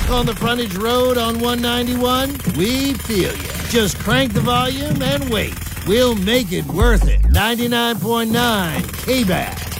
Stuck on the frontage road on 191? We feel you. Just crank the volume and wait. We'll make it worth it. 99.9 K-Back.